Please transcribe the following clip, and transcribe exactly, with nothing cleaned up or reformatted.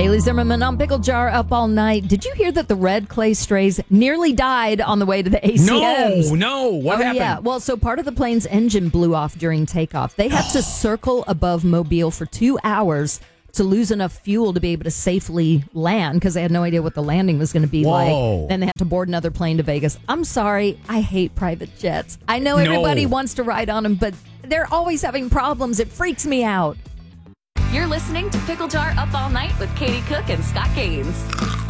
Haley Zimmerman on Pickle Jar up all night. Did you hear that the red clay strays nearly died on the way to the A C Ms? No, no. What oh, happened? Yeah. Well, so part of the plane's engine blew off during takeoff. They had to circle above Mobile for two hours to lose enough fuel to be able to safely land because they had no idea what the landing was going to be Whoa. like. Then they had to board another plane to Vegas. I'm sorry. I hate private jets. I know everybody No. wants to ride on them, but they're always having problems. It freaks me out. You're listening to Pickle Jar Up All Night with Katie Cook and Scott Gaines.